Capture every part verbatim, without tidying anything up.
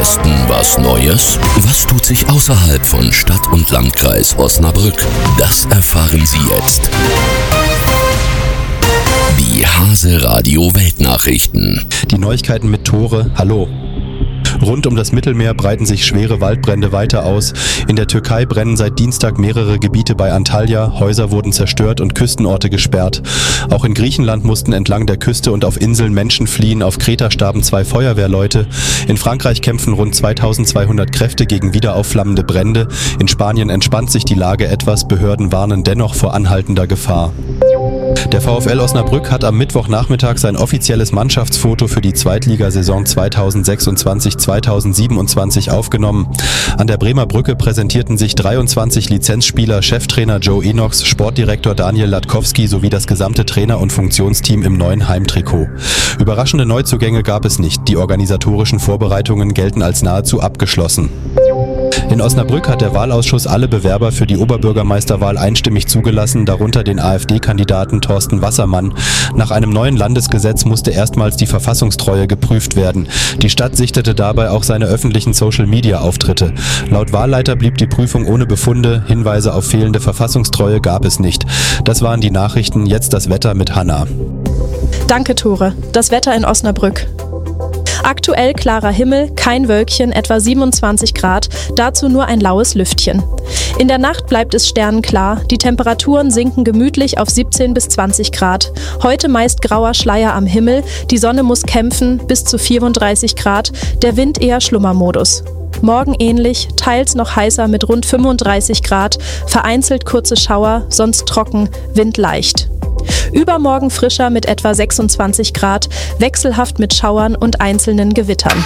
Westen was Neues? Was tut sich außerhalb von Stadt und Landkreis Osnabrück? Das erfahren Sie jetzt. Die Hase Radio Weltnachrichten. Die Neuigkeiten mit Tore. Hallo. Rund um das Mittelmeer breiten sich schwere Waldbrände weiter aus. In der Türkei brennen seit Dienstag mehrere Gebiete bei Antalya. Häuser wurden zerstört und Küstenorte gesperrt. Auch in Griechenland mussten entlang der Küste und auf Inseln Menschen fliehen. Auf Kreta starben zwei Feuerwehrleute. In Frankreich kämpfen rund zweitausendzweihundert Kräfte gegen wiederaufflammende Brände. In Spanien entspannt sich die Lage etwas. Behörden warnen dennoch vor anhaltender Gefahr. Der VfL Osnabrück hat am Mittwochnachmittag sein offizielles Mannschaftsfoto für die Zweitligasaison zweitausendsechsundzwanzig zweitausendsiebenundzwanzig aufgenommen. An der Bremer Brücke präsentierten sich dreiundzwanzig Lizenzspieler, Cheftrainer Joe Enochs, Sportdirektor Daniel Latkowski sowie das gesamte Trainer- und Funktionsteam im neuen Heimtrikot. Überraschende Neuzugänge gab es nicht. Die organisatorischen Vorbereitungen gelten als nahezu abgeschlossen. In Osnabrück hat der Wahlausschuss alle Bewerber für die Oberbürgermeisterwahl einstimmig zugelassen, darunter den AfD-Kandidaten Thorsten Wassermann. Nach einem neuen Landesgesetz musste erstmals die Verfassungstreue geprüft werden. Die Stadt sichtete dabei auch seine öffentlichen Social-Media-Auftritte. Laut Wahlleiter blieb die Prüfung ohne Befunde, Hinweise auf fehlende Verfassungstreue gab es nicht. Das waren die Nachrichten, jetzt das Wetter mit Hanna. Danke, Tore. Das Wetter in Osnabrück. Aktuell klarer Himmel, kein Wölkchen, etwa siebenundzwanzig Grad, dazu nur ein laues Lüftchen. In der Nacht bleibt es sternenklar, die Temperaturen sinken gemütlich auf siebzehn bis zwanzig Grad. Heute meist grauer Schleier am Himmel, die Sonne muss kämpfen, bis zu vierunddreißig Grad, der Wind eher Schlummermodus. Morgen ähnlich, teils noch heißer mit rund fünfunddreißig Grad, vereinzelt kurze Schauer, sonst trocken, Wind leicht. Übermorgen frischer mit etwa sechsundzwanzig Grad, wechselhaft mit Schauern und einzelnen Gewittern.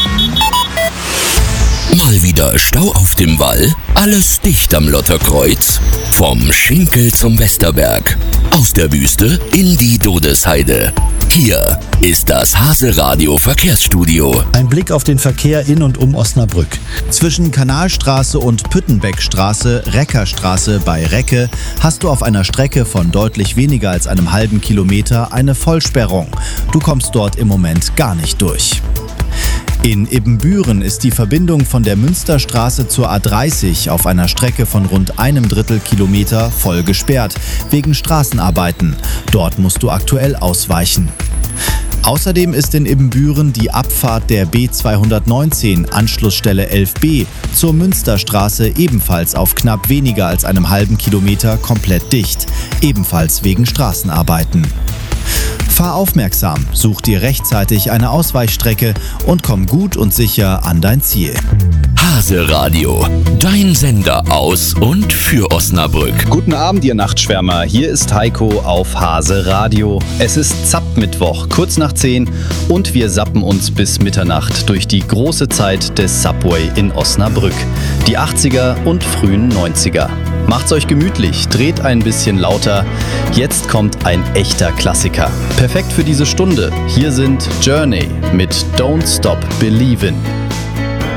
Mal wieder Stau auf dem Wall? Alles dicht am Lotterkreuz? Vom Schinkel zum Westerberg. Aus der Wüste in die Dodesheide. Hier ist das Hase Radio Verkehrsstudio. Ein Blick auf den Verkehr in und um Osnabrück. Zwischen Kanalstraße und Püttenbeckstraße, Reckerstraße bei Recke, hast du auf einer Strecke von deutlich weniger als einem halben Kilometer eine Vollsperrung. Du kommst dort im Moment gar nicht durch. In Ibbenbüren ist die Verbindung von der Münsterstraße zur A dreißig auf einer Strecke von rund einem Drittel Kilometer voll gesperrt, wegen Straßenarbeiten. Dort musst du aktuell ausweichen. Außerdem ist in Ibbenbüren die Abfahrt der B zweihundertneunzehn, Anschlussstelle elf b, zur Münsterstraße ebenfalls auf knapp weniger als einem halben Kilometer komplett dicht, ebenfalls wegen Straßenarbeiten. Fahr aufmerksam, such dir rechtzeitig eine Ausweichstrecke und komm gut und sicher an dein Ziel. Hase Radio, dein Sender aus und für Osnabrück. Guten Abend, ihr Nachtschwärmer. Hier ist Heiko auf Hase Radio. Es ist Zapp-Mittwoch, kurz nach zehn, und wir zappen uns bis Mitternacht durch die große Zeit des Subway in Osnabrück. Die achtziger und frühen neunziger. Macht's euch gemütlich, dreht ein bisschen lauter. Jetzt kommt ein echter Klassiker. Perfekt für diese Stunde. Hier sind Journey mit Don't Stop Believin'.